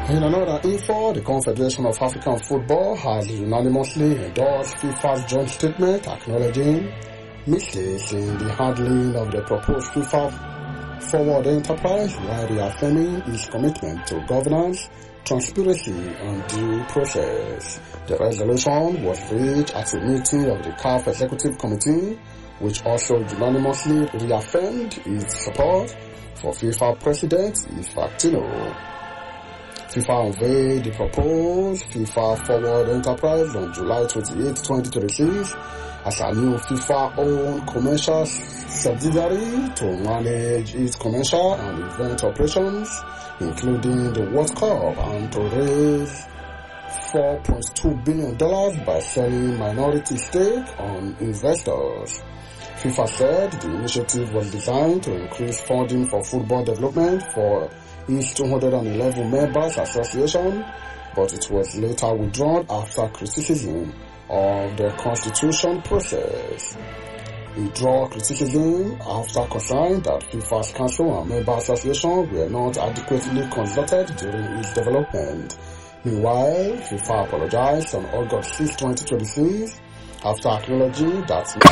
In another info, the Confederation of African Football has unanimously endorsed FIFA's joint statement acknowledging mistakes in the handling of the proposed FIFA forward enterprise while reaffirming its commitment to governance, transparency and due process. The resolution was reached at a meeting of the CAF Executive Committee, which also unanimously reaffirmed its support for FIFA President Infantino. FIFA unveiled the proposed FIFA Forward Enterprise on July 28, 2026 as a new FIFA-owned commercial subsidiary to manage its commercial and event operations, including the World Cup, and to raise $4.2 billion by selling minority stake on investors. FIFA said the initiative was designed to increase funding for football development for its 211 members association, but it was later withdrawn after criticism of the constitution process. It drew criticism after concern that FIFA's council and member association were not adequately consulted during its development. Meanwhile, FIFA apologized on August 6, 2026 after acknowledging that